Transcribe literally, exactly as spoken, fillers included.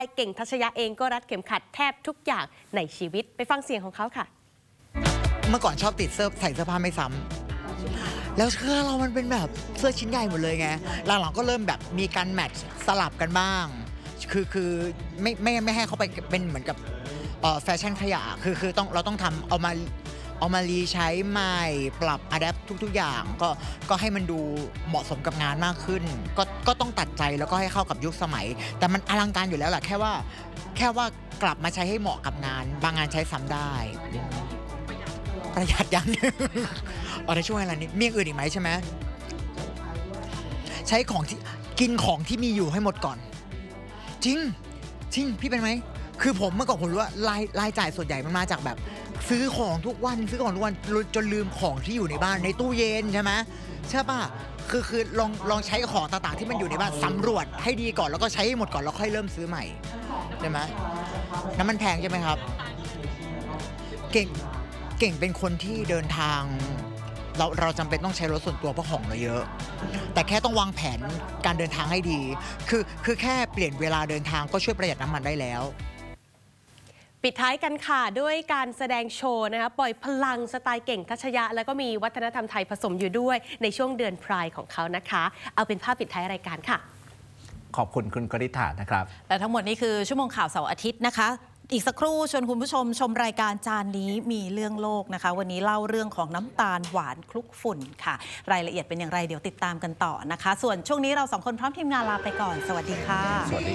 เก่งทัชยะเองก็รัดเข็มขัดแทบทุกอย่างในชีวิตไปฟังเสียงของเขาค่ะเมื่อก่อนชอบติดเสื้อใส่เสื้อผ้าไม่ซ้ำแล้วเสื้อเรามันเป็นแบบเสื้อชิ้นใหญ่หมดเลยไงหลังๆก็เริ่มแบบมีการแมทช์สลับกันบ้างคือคือไม่ไม่ไม่ให้เขาไปเป็นเหมือนกับแฟชั่นขยะคือคือต้องเราต้องทำเอามาเอามารีใช้ใหม่ปรับอะแดปทุกๆอย่างก็ก็ให้มันดูเหมาะสมกับงานมากขึ้นก็ก็ต้องตัดใจแล้วก็ให้เข้ากับยุคสมัยแต่มันอลังการอยู่แล้วแหละแค่ว่าแค่ว่ากลับมาใช้ให้เหมาะกับงานบางงานใช้ซ้ำได้ประหยัดอย่างนึงเอาได้ช่วยอะไรนิดมีอย่างอื่นอีกไหมใช่ไหมใช้ของที่กินของที่มีอยู่ให้หมดก่อนจริงจริงพี่เป็นไหมคือผมเมื่อก่อนผมรู้ว่ารายรายจ่ายส่วนใหญ่มันมาจากแบบซื้อของทุกวันซื้อของทุกวันจนลืมของที่อยู่ในบ้านในตู้เย็นใช่ไหมใช่ป่ะคือคือลองลองใช้ของต่างๆที่มันอยู่ในบ้านสำรวจให้ดีก่อนแล้วก็ใช้ให้หมดก่อนแล้วค่อยเริ่มซื้อใหม่ใช่ไหมน้ำมันแพงใช่ไหมครับเก่งเก่งเป็นคนที่เดินทางเราเราจำเป็นต้องใช้รถส่วนตัวเพราะของเราเยอะแต่แค่ต้องวางแผนการเดินทางให้ดีคือคือแค่เปลี่ยนเวลาเดินทางก็ช่วยประหยัดน้ำมันได้แล้วปิดท้ายกันค่ะด้วยการแสดงโชว์นะคะปล่อยพลังสไตล์เก่งทัชยะแล้วก็มีวัฒนธรรมไทยผสมอยู่ด้วยในช่วงเดือนพรายของเขานะคะเอาเป็นภาพปิดท้ายรายการค่ะขอบคุณคุณกฤษฐานะครับและทั้งหมดนี้คือชั่วโมงข่าวเสาร์อาทิตย์นะคะอีกสักครู่ชวนคุณผู้ชมชมรายการจานนี้มีเรื่องโลกนะคะวันนี้เล่าเรื่องของน้ำตาลหวานคลุกฝุ่นค่ะรายละเอียดเป็นอย่างไรเดี๋ยวติดตามกันต่อนะคะส่วนช่วงนี้เราสองคนพร้อมทีมงานลาไปก่อนสวัสดีค่ะ